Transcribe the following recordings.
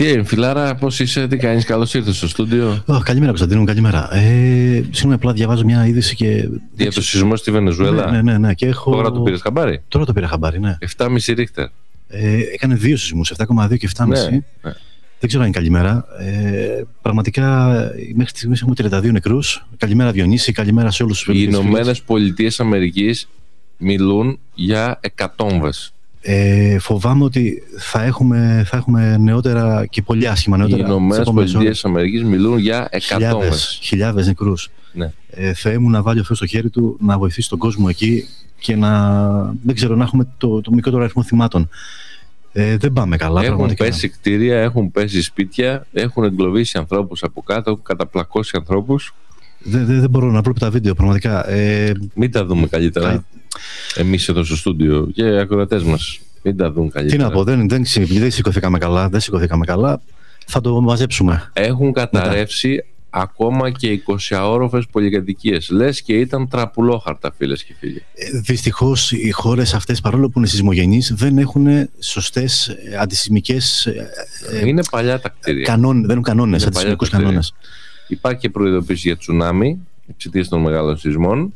Τι, φιλάρα, πώς είσαι, τι κάνεις, καλώς ήρθες στο στούντιο. Καλημέρα, Κωνσταντίνο, καλημέρα. Συγγνώμη, απλά διαβάζω μια είδηση και. Για το σεισμό στη Βενεζουέλα. Ναι. Και έχω... Τώρα το πήρες χαμπάρι. Τώρα το πήρα χαμπάρι, ναι. 7,5 ρίχτερ. Έκανε 2 σεισμούς, 7,2 και 7,5. Ναι. Δεν ξέρω αν είναι καλημέρα. Πραγματικά μέχρι στιγμής έχουμε 32 νεκρούς. Καλημέρα, Διονύση, καλημέρα σε όλους τους Οι Ηνωμένες Πολιτείες Αμερικής μιλούν για εκατόμβες. Φοβάμαι ότι θα έχουμε νεότερα και πολύ άσχημα νεότερα. Οι Ηνωμένες Πολιτείες Αμερικής μιλούν για εκατόμβες. Χιλιάδες νεκρούς. Ναι. Θεέ μου να βάλει ο Θεός στο χέρι του να βοηθήσει τον κόσμο εκεί και δεν ξέρω, να έχουμε το μικρότερο αριθμό θυμάτων. Δεν πάμε καλά. Έχουν πέσει κτίρια, έχουν πέσει σπίτια, έχουν εγκλωβίσει ανθρώπους από κάτω, έχουν καταπλακώσει ανθρώπους. Δεν μπορώ να βλέπω τα βίντεο, πραγματικά. Μην τα δούμε καλύτερα. Εμείς εδώ στο στούντιο και οι ακροατές μας. Μην τα δουν καλύτερα. Τι να πω, δεν σηκωθήκαμε καλά. Θα το μαζέψουμε. Έχουν καταρρεύσει ακόμα και 20όροφες πολυκατοικίες. Λες και ήταν τραπουλόχαρτα, φίλες και φίλοι. Δυστυχώς οι χώρες αυτές, παρόλο που είναι σεισμογενείς, δεν έχουν σωστές αντισεισμικές. Είναι παλιά τα κτίρια. Δεν έχουν κανόνες, αντισεισμικούς κανόνες. Υπάρχει και προειδοποίηση για τσουνάμι εξαιτίας των μεγάλων σεισμών.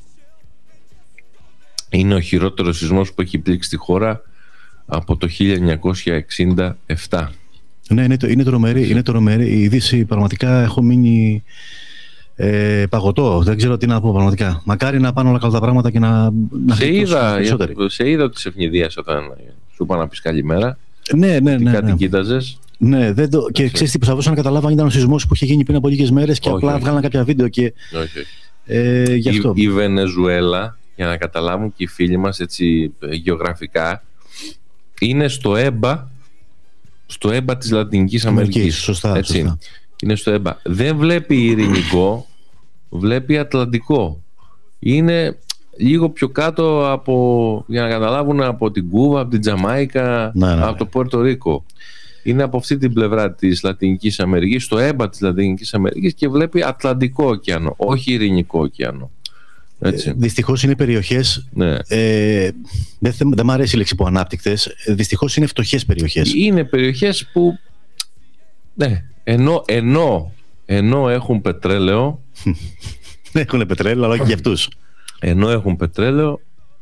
Είναι ο χειρότερος σεισμός που έχει πλήξει τη χώρα από το 1967. Ναι, είναι τρομερή η είδηση. Πραγματικά έχω μείνει παγωτό. Δεν ξέρω τι να πω πραγματικά. Μακάρι να πάνε όλα καλά τα πράγματα και να σε είδα ότι σε ευνηδίασα όταν σου είπα να πεις καλημέρα. Ναι. Κάτι κοίταζες. Ναι, και ξέρεις τι, προσπαθούσα να καταλάβω αν ήταν ο σεισμός που είχε γίνει πριν από λίγες μέρες και απλά βγάλαν κάποια βίντεο και. Όχι. Γι' αυτό. Η Βενεζουέλα, για να καταλάβουν και οι φίλοι μας έτσι γεωγραφικά, είναι στο ΕΜΠΑ της Λατινικής Αμερικής. Σωστά. Είναι στο ΕΜΠΑ. Δεν βλέπει ειρηνικό, βλέπει ατλαντικό. Είναι λίγο πιο κάτω για να καταλάβουν, από την Κούβα, από την Τζαμάικα, από το Πουέρτο Ρίκο. Είναι από αυτή την πλευρά της Λατινικής Αμερικής, στο ΕΜΠΑ της Λατινικής Αμερικής, και βλέπει Ατλαντικό ωκεανό, όχι ειρηνικό ωκεανό. Δυστυχώς είναι περιοχές. Ναι. Δεν μου αρέσει η λέξη που ανάπτυκτες. Δυστυχώς είναι φτωχές περιοχές. Είναι περιοχές που. Ναι, ενώ έχουν πετρέλαιο. Έχουν πετρέλαιο, αλλά όχι για αυτούς. Ενώ έχουν πετρέλαιο,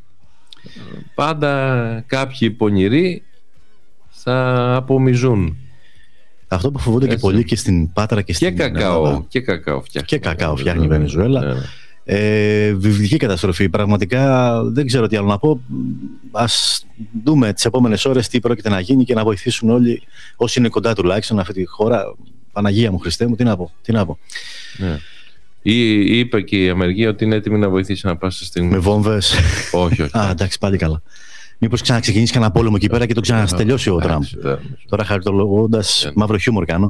πάντα κάποιοι πονηροί θα απομυζούν. Αυτό που φοβούνται και πολύ και στην Πάτρα και στην κακάο. Και κακάο φτιάχνει η Βενεζουέλα. Βιβλική καταστροφή. Πραγματικά δεν ξέρω τι άλλο να πω. Ας δούμε τις επόμενες ώρες τι πρόκειται να γίνει και να βοηθήσουν όλοι όσοι είναι κοντά τουλάχιστον αυτή τη χώρα. Παναγία μου, Χριστέ μου, τι να πω. Ναι. Είπε και η Αμερική ότι είναι έτοιμη να βοηθήσει να πάσα στιγμή. Με βόμβες. Όχι. Εντάξει, πάλι καλά. Μήπως ξαναξεκινήσει κανένα πόλεμο εκεί πέρα και το ξαναστελειώσει ο Τραμπ. Τώρα χαριτολογώντας μαύρο χιούμορ κάνω.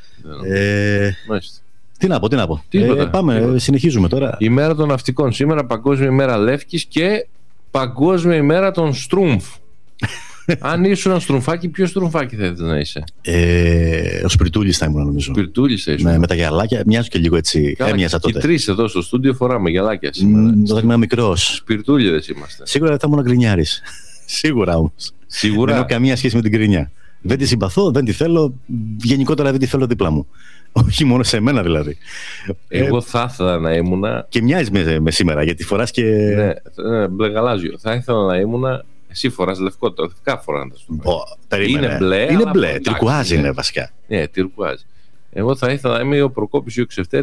Τι να πω. Πάμε, συνεχίζουμε τώρα. Η μέρα των ναυτικών. Σήμερα Παγκόσμια ημέρα Λεύκης και Παγκόσμια ημέρα των Στρούμφ. Αν ήσουν ένα στρουμφάκι, ποιο στρουμφάκι θα ήθελε να είσαι? Ο Σπιρτούλης θα ήμουν, νομίζω. Σπιρτούλης θα ήσουν. Με τα γυαλάκια, μοιάζω και λίγο έτσι. Έμοιαζα τότε. Και 3 εδώ στο στούντιο φοράμε γυαλάκια σήμερα. Όταν ήμουν μικρός. Σπιρτούλιδες είμαστε. Σίγουρα θα ήμουν γκρινιάρης. Σίγουρα όμως. Σίγουρα. Δεν έχω καμία σχέση με την γκρινιά. Δεν τη συμπαθώ, δεν τη θέλω. Γενικότερα δεν τη θέλω δίπλα μου. Όχι μόνο σε μένα δηλαδή. Εγώ θα ήθελα να ήμουνα. Και μοιάζει με σήμερα, γιατί φοράς και. Ναι, μπλε γαλάζιο. Θα ήθελα να ήμουνα. Εσύ φοράς λευκό, το λευκά φοράνε τα στουμφάκια. Είναι μπλε. Είναι μπλε. Τυρκουάζ είναι βασικά. Ναι, τυρκουάζ. Εγώ θα ήθελα να είμαι ο Προκόπης ή ο Ξευτέρης.